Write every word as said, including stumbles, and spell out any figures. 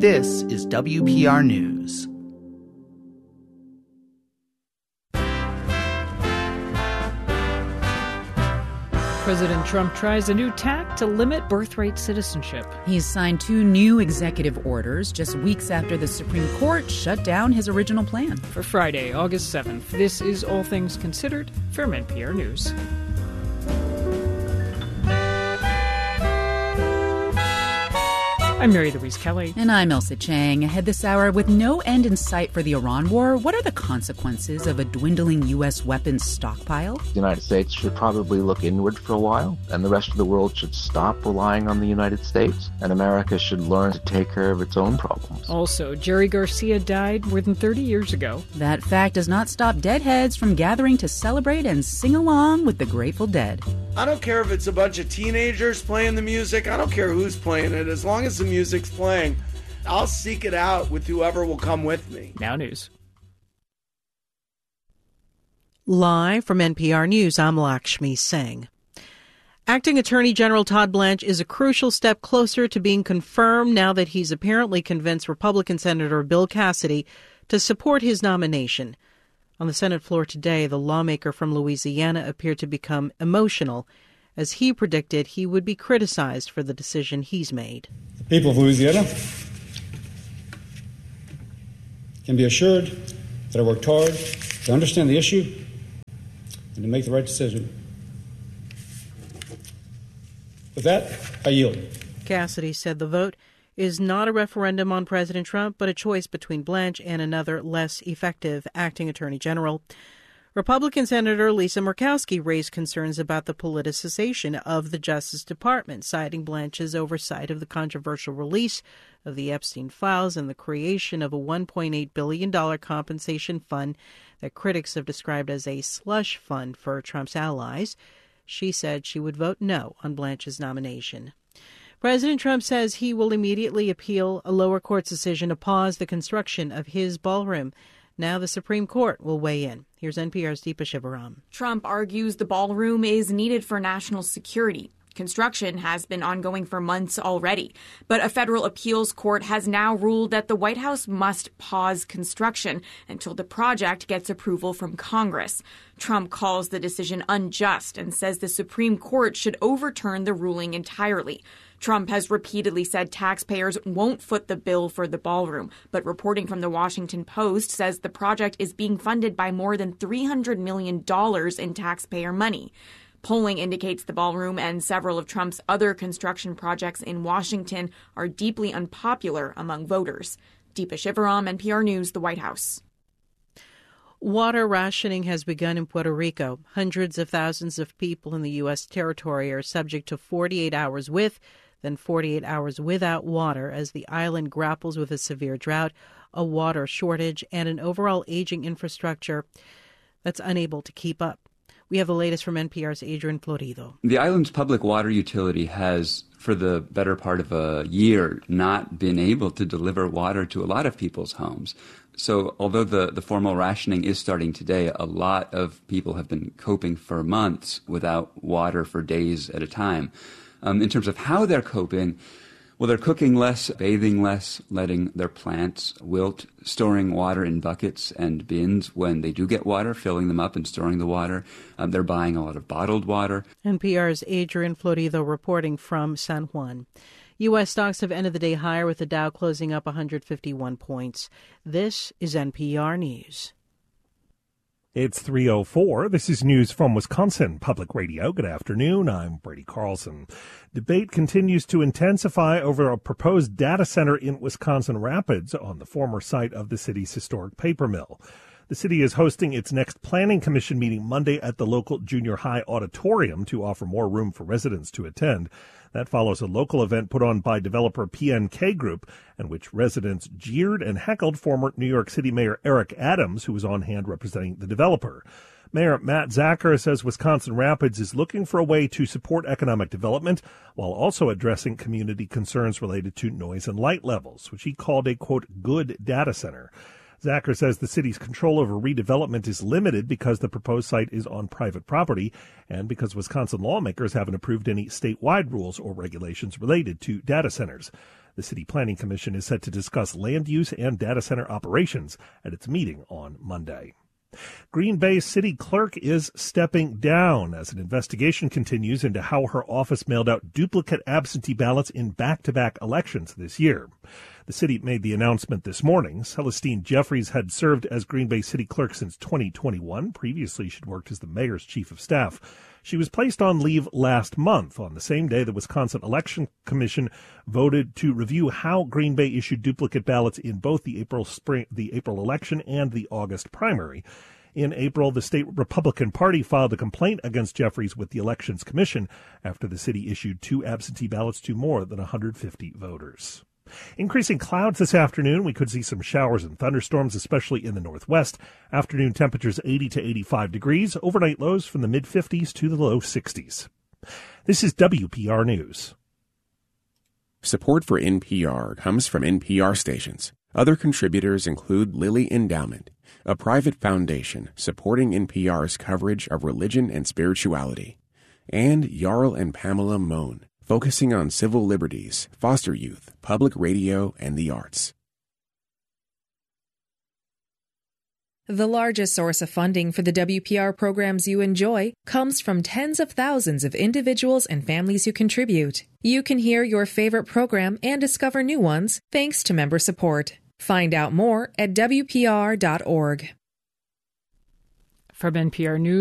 This is W P R News. President Trump tries a new tack to limit birthright citizenship. He's signed two new executive orders just weeks after the Supreme Court shut down his original plan. For Friday, August seventh, this is All Things Considered from N P R News. I'm Mary Louise Kelly. And I'm Elsa Chang. Ahead this hour, with no end in sight for the Iran war, what are the consequences of a dwindling U S weapons stockpile? The United States should probably look inward for a while, and the rest of the world should stop relying on the United States, and America should learn to take care of its own problems. Also, Jerry Garcia died more than thirty years ago. That fact does not stop deadheads from gathering to celebrate and sing along with the Grateful Dead. I don't care if it's a bunch of teenagers playing the music. I don't care who's playing it. As long as the music's playing, I'll seek it out with whoever will come with me. Now news. Live from N P R News, I'm Lakshmi Singh. Acting Attorney General Todd Blanche is a crucial step closer to being confirmed now that he's apparently convinced Republican Senator Bill Cassidy to support his nomination. On the Senate floor today, the lawmaker from Louisiana appeared to become emotional as he predicted he would be criticized for the decision he's made. The people of Louisiana can be assured that I worked hard to understand the issue and to make the right decision. With that, I yield. Cassidy said the vote is not a referendum on President Trump, but a choice between Blanche and another less effective acting attorney general. Republican Senator Lisa Murkowski raised concerns about the politicization of the Justice Department, citing Blanche's oversight of the controversial release of the Epstein files and the creation of a one point eight billion dollars compensation fund that critics have described as a slush fund for Trump's allies. She said she would vote no on Blanche's nomination. President Trump says he will immediately appeal a lower court's decision to pause the construction of his ballroom. Now the Supreme Court will weigh in. Here's N P R's Deepa Shivaram. Trump argues the ballroom is needed for national security. Construction has been ongoing for months already, but a federal appeals court has now ruled that the White House must pause construction until the project gets approval from Congress. Trump calls the decision unjust and says the Supreme Court should overturn the ruling entirely. Trump has repeatedly said taxpayers won't foot the bill for the ballroom, but reporting from the Washington Post says the project is being funded by more than three hundred million dollars in taxpayer money. Polling indicates the ballroom and several of Trump's other construction projects in Washington are deeply unpopular among voters. Deepa Shivaram, N P R News, the White House. Water rationing has begun in Puerto Rico. Hundreds of thousands of people in the U S territory are subject to forty-eight hours with, then forty-eight hours without water as the island grapples with a severe drought, a water shortage, and an overall aging infrastructure that's unable to keep up. We have the latest from N P R's Adrian Florido. The island's public water utility has, for the better part of a year, not been able to deliver water to a lot of people's homes. So although the, the formal rationing is starting today, a lot of people have been coping for months without water for days at a time. Um, in terms of how they're coping, well, they're cooking less, bathing less, letting their plants wilt, storing water in buckets and bins when they do get water, filling them up and storing the water. Um, they're buying a lot of bottled water. N P R's Adrian Florido reporting from San Juan. U S stocks have ended the day higher with the Dow closing up one hundred fifty-one points. This is N P R News. It's three oh four. This is news from Wisconsin Public Radio. Good afternoon. I'm Brady Carlson. Debate continues to intensify over a proposed data center in Wisconsin Rapids on the former site of the city's historic paper mill. The city is hosting its next planning commission meeting Monday at the local junior high auditorium to offer more room for residents to attend. That follows a local event put on by developer P N K Group, in which residents jeered and heckled former New York City Mayor Eric Adams, who was on hand representing the developer. Mayor Matt Zacher says Wisconsin Rapids is looking for a way to support economic development while also addressing community concerns related to noise and light levels, which he called a, quote, good data center. Zacher says the city's control over redevelopment is limited because the proposed site is on private property and because Wisconsin lawmakers haven't approved any statewide rules or regulations related to data centers. The City Planning Commission is set to discuss land use and data center operations at its meeting on Monday. Green Bay City Clerk is stepping down as an investigation continues into how her office mailed out duplicate absentee ballots in back-to-back elections this year. The city made the announcement this morning. Celestine Jeffries had served as Green Bay City Clerk since twenty twenty-one. Previously, she'd worked as the mayor's chief of staff. She was placed on leave last month on the same day the Wisconsin Election Commission voted to review how Green Bay issued duplicate ballots in both the April spring, the April election and the August primary. In April, the state Republican Party filed a complaint against Jeffries with the Elections Commission after the city issued two absentee ballots to more than one hundred fifty voters. Increasing clouds this afternoon. We could see some showers and thunderstorms, especially in the northwest. Afternoon temperatures eighty to eighty-five degrees. Overnight lows from the mid-fifties to the low sixties. This is W P R News. Support for N P R comes from N P R stations. Other contributors include Lilly Endowment, a private foundation supporting N P R's coverage of religion and spirituality, and Jarl and Pamela Mohn, focusing on civil liberties, foster youth, public radio, and the arts. The largest source of funding for the W P R programs you enjoy comes from tens of thousands of individuals and families who contribute. You can hear your favorite program and discover new ones thanks to member support. Find out more at W P R dot org. From N P R News.